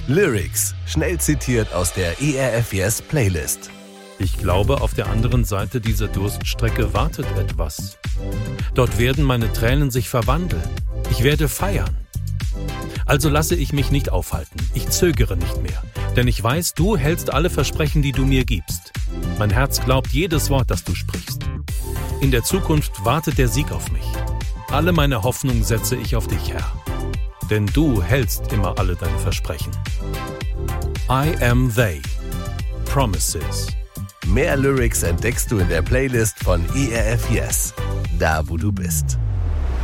Lyrics, schnell zitiert aus der ERF Yes Playlist. Ich glaube, auf der anderen Seite dieser Durststrecke wartet etwas. Dort werden meine Tränen sich verwandeln. Ich werde feiern. Also lasse ich mich nicht aufhalten. Ich zögere nicht mehr. Denn ich weiß, du hältst alle Versprechen, die du mir gibst. Mein Herz glaubt jedes Wort, das du sprichst. In der Zukunft wartet der Sieg auf mich. Alle meine Hoffnung setze ich auf dich, Herr. Denn du hältst immer alle deine Versprechen. I am they. Promises. Mehr Lyrics entdeckst du in der Playlist von ERF Yes, da wo du bist.